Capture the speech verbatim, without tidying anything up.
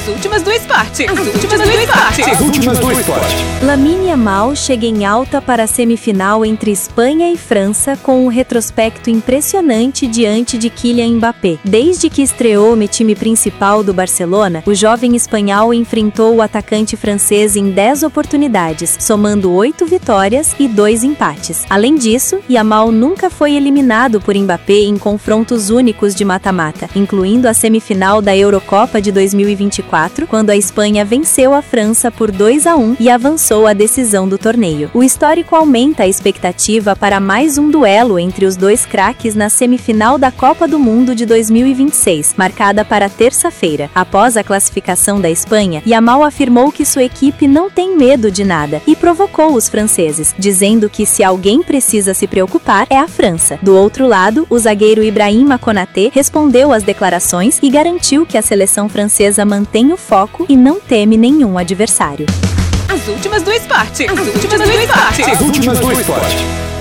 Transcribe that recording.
As últimas do esporte. As últimas do esporte. As últimas do esporte. Lamine Yamal chega em alta para a semifinal entre Espanha e França com um retrospecto impressionante diante de Kylian Mbappé. Desde que estreou no time principal do Barcelona, o jovem espanhol enfrentou o atacante francês em dez oportunidades, somando oito vitórias e dois empates. Além disso, Yamal nunca foi eliminado por Mbappé em confrontos únicos de mata-mata, incluindo a semifinal da Eurocopa de dois mil e vinte e quatro, quando a Espanha venceu a França por dois a um e avançou à decisão do torneio. O histórico aumenta a expectativa para mais um duelo entre os dois craques na semifinal da Copa do Mundo de dois mil e vinte e seis, marcada para terça-feira. Após a classificação da Espanha, Yamal afirmou que sua equipe não tem medo de nada e provocou os franceses, dizendo que se alguém precisa se preocupar é a França. Do outro lado, o zagueiro Ibrahima Konaté respondeu às declarações e garantiu que a seleção francesa mantém o foco e não teme nenhum adversário. As últimas do esporte. As últimas do esporte. As últimas do esporte.